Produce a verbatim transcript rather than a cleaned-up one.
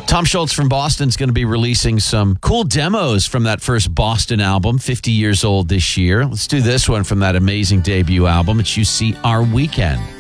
Tom Schultz from Boston is going to be releasing some cool demos from that first Boston album, fifty years old this year. Let's do this one from that amazing debut album. It's You See Our Weekend.